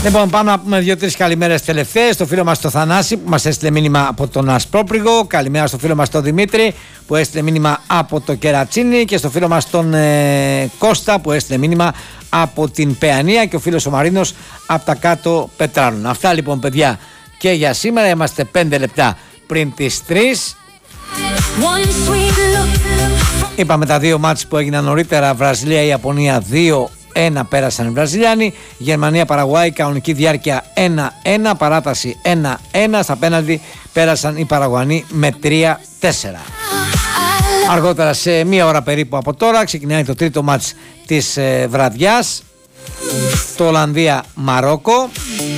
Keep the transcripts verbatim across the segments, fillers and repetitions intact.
Λοιπόν, πάμε να πούμε δύο-τρεις καλημέρες τελευταίες. Το φίλο μας το Θανάση που μας έστειλε μήνυμα από τον Ασπρόπριγο. Καλημέρα στο φίλο μας τον Δημήτρη που έστειλε μήνυμα από το Κερατσίνι. Και στο φίλο μας τον ε, Κώστα που έστειλε μήνυμα από την Παιανία. Και ο φίλος ο Μαρίνος από τα κάτω Πετράλων. Αυτά λοιπόν, παιδιά, και για σήμερα. Είμαστε πέντε λεπτά πριν τις τρεις. Είπαμε τα δύο μάτς που έγιναν νωρίτερα. Βραζιλία-Ιαπωνία δύο ένα πέρασαν οι Βραζιλιάνοι. Γερμανία-Παραγουάη, κανονική διάρκεια ένα ένα, παράταση ένα ένα. Στα πέναλτι πέρασαν οι Παραγουανοί με τρία τέσσερα. Αργότερα, σε μία ώρα περίπου από τώρα, ξεκινάει το τρίτο μάτς της ε, βραδιάς, το Ολλανδία-Μαρόκο.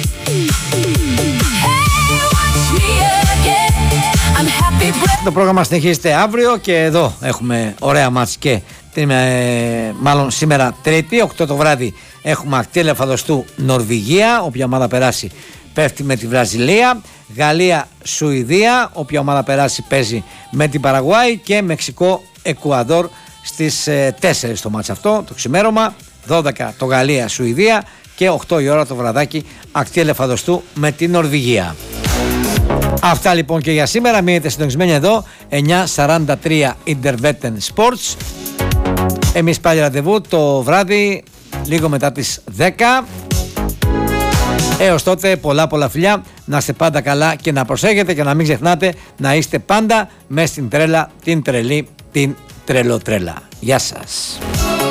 Το πρόγραμμα συνεχίζεται αύριο και εδώ έχουμε ωραία μάτς και ε, μάλλον σήμερα Τρίτη, οκτώ το βράδυ έχουμε Ακτή Φαδοστού Νορβηγία, όποια ομάδα περάσει πέφτει με τη Βραζιλία. Γαλλία Σουηδία, όποια ομάδα περάσει παίζει με την Παραγουάη. Και Μεξικό Εκουαδόρ στις ε, τέσσερις το μάτς αυτό το ξημέρωμα. Δώδεκα το Γαλλία Σουηδία και οκτώ η ώρα το βραδάκι Ακτή Ελεφαδοστού με την Νορβηγία. Αυτά λοιπόν και για σήμερα. Μείνετε συντονισμένοι εδώ. εννιά σαράντα τρία Intervetten Sports. Εμείς πάλι ραντεβού το βράδυ λίγο μετά τις δέκα. Έως τότε πολλά πολλά φιλιά. Να είστε πάντα καλά και να προσέχετε και να μην ξεχνάτε να είστε πάντα μες στην τρέλα, την τρελή, την τρελοτρέλα. Γεια σας.